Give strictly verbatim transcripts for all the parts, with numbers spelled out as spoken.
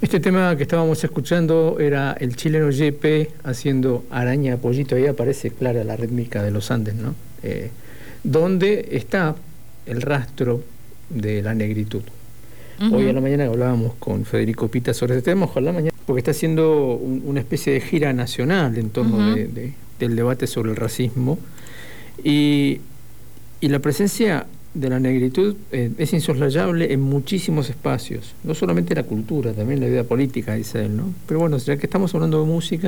Este tema que estábamos escuchando era el chileno Yepe haciendo Araña Pollito. Ahí aparece clara la rítmica de los Andes, ¿no? Eh, donde está el rastro de la negritud. Uh-huh. Hoy a la mañana hablábamos con Federico Pita sobre este tema, ojalá mañana, porque está haciendo un, una especie de gira nacional en torno uh-huh. de, de, del debate sobre el racismo. Y, y la presencia de la negritud eh, es insoslayable en muchísimos espacios, no solamente la cultura, también la vida política, dice él, ¿no? Pero bueno, ya que estamos hablando de música,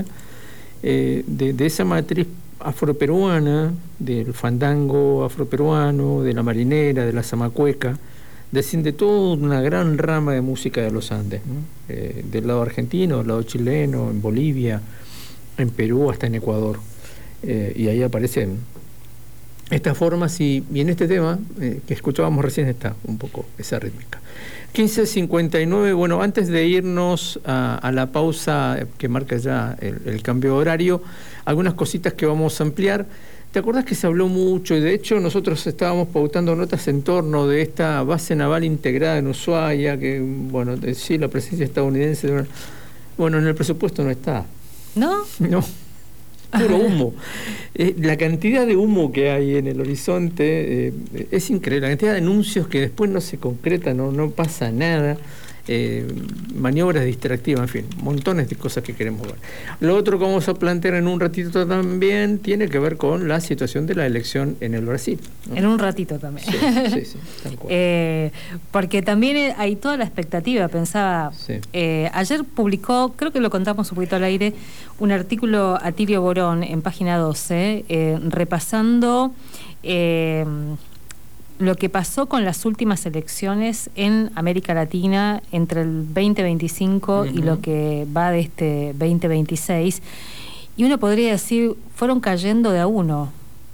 eh, de, de esa matriz afroperuana, del fandango afroperuano, de la marinera, de la zamacueca, desciende toda una gran rama de música de los Andes, ¿no? Eh, del lado argentino, del lado chileno, en Bolivia, en Perú, hasta en Ecuador. Eh, y ahí aparecen estas formas y, y en este tema eh, que escuchábamos recién está un poco esa rítmica. quince cincuenta y nueve, bueno, antes de irnos a, a la pausa que marca ya el, el cambio horario, algunas cositas que vamos a ampliar. ¿Te acordás que se habló mucho? Y de hecho nosotros estábamos pautando notas en torno de esta base naval integrada en Ushuaia, que, bueno, sí, la presencia estadounidense, bueno, en el presupuesto no está. ¿No? No. Puro humo. Eh, la cantidad de humo que hay en el horizonte eh, es increíble. La cantidad de anuncios que después no se concretan, no, no pasa nada. Eh, maniobras distractivas, en fin, montones de cosas que queremos ver. Lo otro que vamos a plantear en un ratito también tiene que ver con la situación de la elección en el Brasil, ¿no? En un ratito también. Sí, sí, sí, tal cual. eh, porque también hay toda la expectativa, pensaba. Sí. Eh, ayer publicó, creo que lo contamos un poquito al aire, un artículo Atilio Borón en página doce, eh, repasando eh, lo que pasó con las últimas elecciones en América Latina entre el veinte veinticinco uh-huh. y lo que va de este veinte veintiséis, y uno podría decir, fueron cayendo de a uno.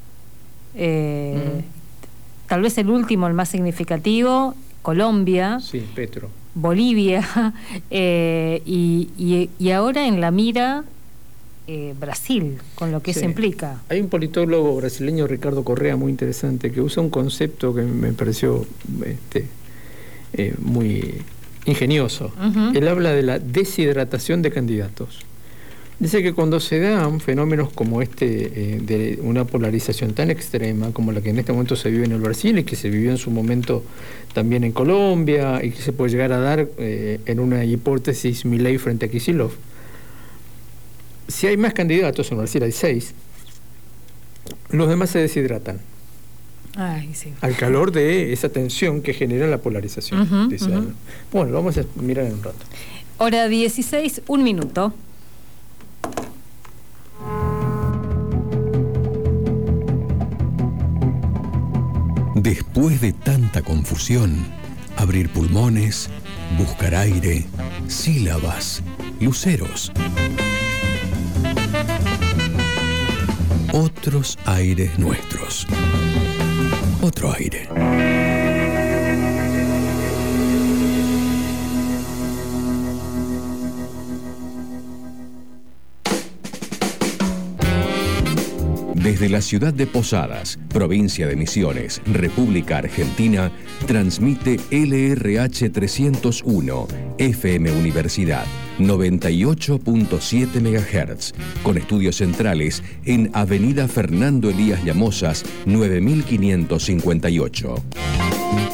Eh, uh-huh. Tal vez el último, el más significativo, Colombia. Sí, Petro. Bolivia, eh, y, y, y ahora en la mira Eh, Brasil, con lo que sí. eso implica. Hay un politólogo brasileño, Ricardo Correa, muy interesante, que usa un concepto que me pareció este, eh, muy ingenioso. Uh-huh. Él habla de la deshidratación de candidatos. Dice que cuando se dan fenómenos como este, eh, de una polarización tan extrema como la que en este momento se vive en el Brasil y que se vivió en su momento también en Colombia y que se puede llegar a dar eh, en una hipótesis Milei frente a Kicillof, si hay más candidatos, en Brasil hay seis, los demás se deshidratan. Ay, sí. Al calor de esa tensión que genera la polarización. Uh-huh, dice uh-huh. Bueno, lo vamos a mirar en un rato. Hora dieciséis, un minuto. Después de tanta confusión, abrir pulmones, buscar aire, sílabas, luceros. Otros aires nuestros. Otro aire. Desde la ciudad de Posadas, provincia de Misiones, República Argentina, transmite L R H trescientos uno, F M Universidad, noventa y ocho punto siete megahertz, con estudios centrales en Avenida Fernando Elías Llamosas, nueve mil quinientos cincuenta y ocho.